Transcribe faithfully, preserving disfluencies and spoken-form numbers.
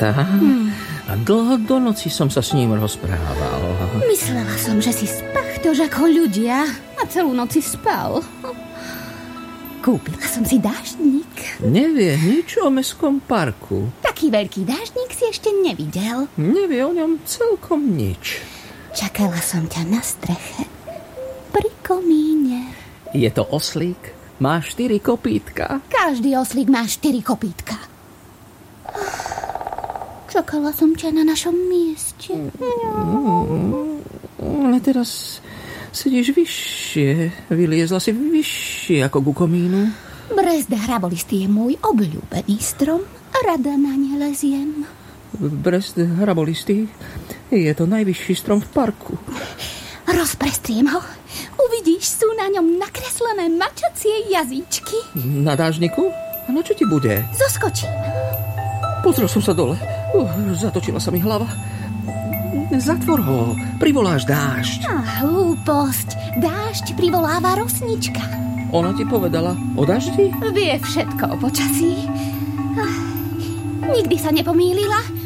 Tá. Hmm. A dlho do noci som sa s ním rozprával. Myslela som, že si spachtož ako ľudia a celú noc si spal. Kúpila som si dáždnik. Nevie nič o mestskom parku. Taký veľký dáždnik si ešte nevidel. Nevie o ňom celkom nič. Čakala som ťa na streche. Pri komíne. Je to oslík. Má štyri kopítka. Každý oslík má štyri kopítka. Čakala som ťa na našom mieste. Ale teraz sedíš vyššie. Vyliezla si vyššie ako ku komínu. Brezda hrabolistý je môj obľúbený strom. Rada na ne leziem. Brezd hrabolistý je to najvyšší strom v parku. Rozprestriem ho. Uvidíš, sú na ňom nakreslené mačacie jazyčky. Na dážniku? A na čo ti bude? Zoskočím. Pozrel som sa dole. Uh, zatočila sa mi hlava. Zatvor ho. Privoláš dážď. Á, hlúposť. Dážď privoláva rosnička. Ona ti povedala o daždi? Vie všetko o počasí. Nikdy sa nepomýlila.